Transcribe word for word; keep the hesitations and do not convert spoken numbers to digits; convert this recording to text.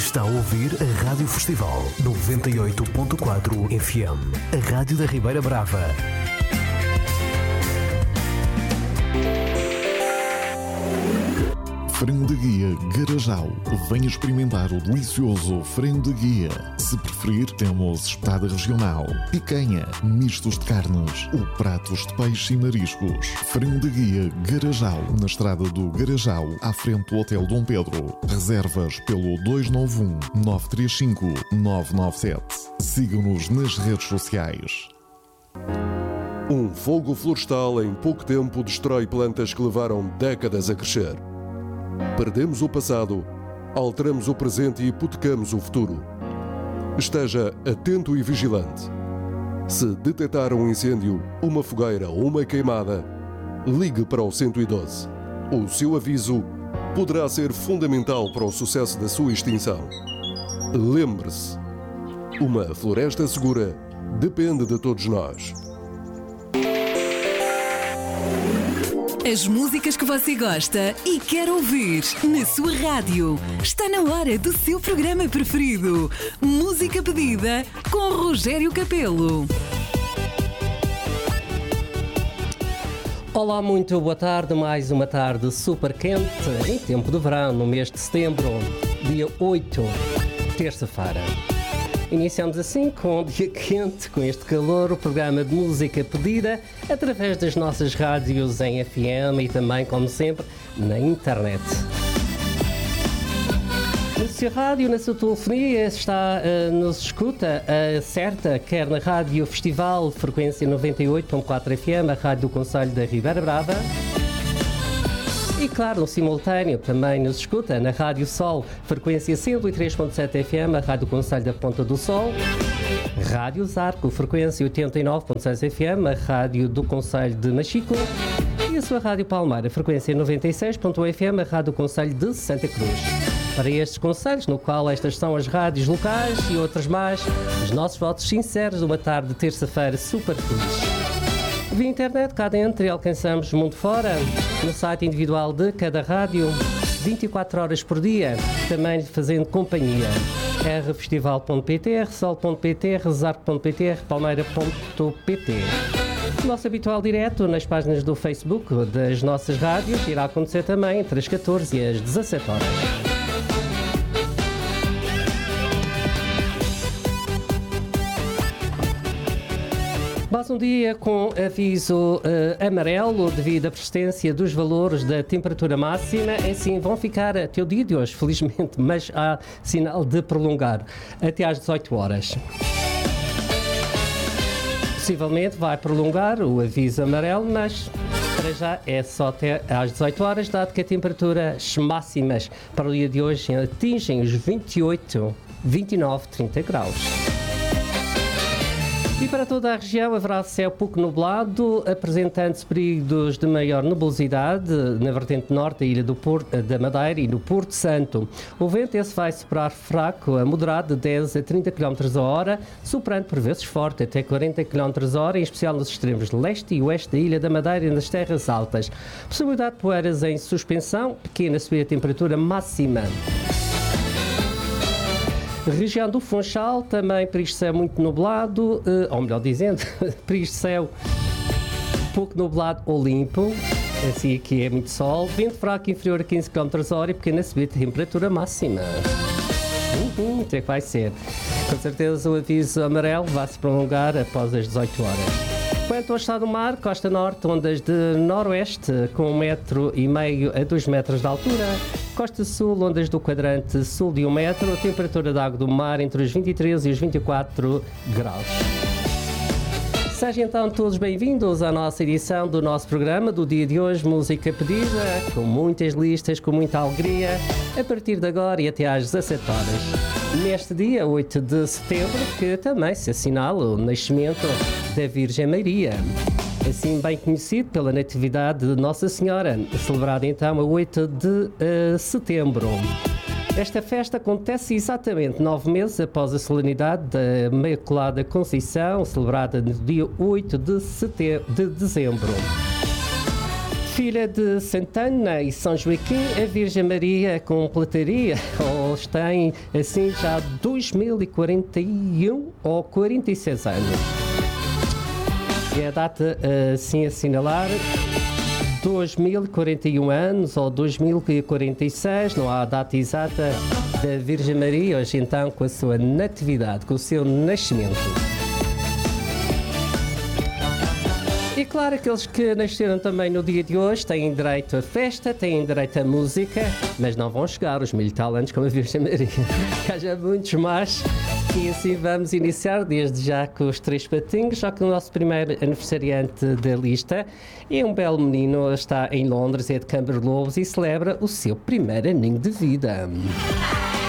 Está a ouvir a Rádio Festival noventa e oito ponto quatro F M, a rádio da Ribeira Brava. Frango de Guia Garajal. Venha experimentar o delicioso frango de guia. Se preferir, temos espetada regional, picanha, mistos de carnes ou pratos de peixe e mariscos. Frango de Guia Garajal, na estrada do Garajal, à frente do Hotel Dom Pedro. Reservas pelo dois nove um, nove três cinco, nove nove sete. Siga-nos nas redes sociais. Um fogo florestal em pouco tempo destrói plantas que levaram décadas a crescer. Perdemos o passado, alteramos o presente e hipotecamos o futuro. Esteja atento e vigilante. Se detectar um incêndio, uma fogueira ou uma queimada, ligue para o cento e doze. O seu aviso poderá ser fundamental para o sucesso da sua extinção. Lembre-se, uma floresta segura depende de todos nós. As músicas que você gosta e quer ouvir na sua rádio. Está na hora do seu programa preferido. Música Pedida com Rogério Capelo. Olá, muito boa tarde. Mais uma tarde super quente em tempo de verão, no mês de setembro, dia oito, terça-feira. Iniciamos assim com um dia quente, com este calor, o programa de música pedida através das nossas rádios em F M e também, como sempre, na internet. Na sua rádio, na sua telefonia, está, uh, nos escuta uh, certa, quer na Rádio Festival, frequência noventa e oito ponto quatro F M, a rádio do Concelho da Ribeira Brava. E claro, no simultâneo também nos escuta na Rádio Sol, frequência cento e três ponto sete F M, a Rádio Concelho da Ponta do Sol. Rádio Zarco, frequência oitenta e nove ponto seis F M, a Rádio do Concelho de Machico. E a sua Rádio Palmeira, frequência noventa e seis ponto um F M, a Rádio do Concelho de Santa Cruz. Para estes concelhos, no qual estas são as rádios locais e outras mais, os nossos votos sinceros de uma tarde de terça-feira super feliz. Via internet, cá dentro, e alcançamos mundo fora, no site individual de cada rádio, vinte e quatro horas por dia, também fazendo companhia. r festival ponto p t, r sol ponto p t, r zarco ponto p t, r palmeira ponto p t. O nosso habitual direto nas páginas do Facebook das nossas rádios irá acontecer também entre as catorze e as dezassete horas. Mais um dia com aviso uh, amarelo devido à persistência dos valores da temperatura máxima. Assim vão ficar até o dia de hoje, felizmente, mas há sinal de prolongar até às dezoito horas. Possivelmente vai prolongar o aviso amarelo, mas para já é só até às dezoito horas, dado que as temperaturas máximas para o dia de hoje atingem os vinte e oito, vinte e nove, trinta graus. E para toda a região haverá céu pouco nublado, apresentando-se períodos de maior nebulosidade na vertente norte da Ilha do Porto, da Madeira e no Porto Santo. O vento esse vai soprar fraco a moderado de dez a trinta quilómetros a hora, soprando por vezes forte até quarenta quilómetros a hora, em especial nos extremos leste e oeste da Ilha da Madeira e nas terras altas. Possibilidade de poeiras em suspensão, pequena subida de temperatura máxima. Região do Funchal, também perigo de céu muito nublado, ou melhor dizendo, perigo de céu pouco nublado ou limpo, assim aqui é muito sol, vento fraco inferior a quinze quilómetros a hora e pequena subida de temperatura máxima. Uhum, até que vai ser. Com certeza o aviso amarelo vai se prolongar após as dezoito horas. Quanto ao estado do mar, costa norte, ondas de noroeste com um metro e meio a dois metros de altura. Costa sul, ondas do quadrante sul de um metro. A temperatura da água do mar entre os vinte e três e os vinte e quatro graus. Sejam então todos bem-vindos à nossa edição do nosso programa do dia de hoje, Música Pedida, com muitas listas, com muita alegria, a partir de agora e até às dezassete horas. Neste dia, oito de setembro, que também se assinala o nascimento da Virgem Maria, assim bem conhecido pela natividade de Nossa Senhora, celebrada então a oito de uh, setembro. Esta festa acontece exatamente nove meses após a solenidade da Imaculada Conceição, celebrada no dia oito de, setembro, de dezembro. Filha de Santana e São Joaquim, a Virgem Maria completaria, ou tem assim já dois mil e quarenta e um ou quarenta e seis anos. E a data assim assinalar dois mil e quarenta e um anos ou dois mil e quarenta e seis, não há a data exata da Virgem Maria, hoje então com a sua natividade, com o seu nascimento. E claro, aqueles que nasceram também no dia de hoje têm direito a festa, têm direito a música, mas não vão chegar os mil talentos como a Virgem Maria. Que haja muitos mais. E assim vamos iniciar desde já com os três patinhos, já que o nosso primeiro aniversariante da lista é um belo menino, está em Londres, é de Camberlobos e celebra o seu primeiro aninho de vida.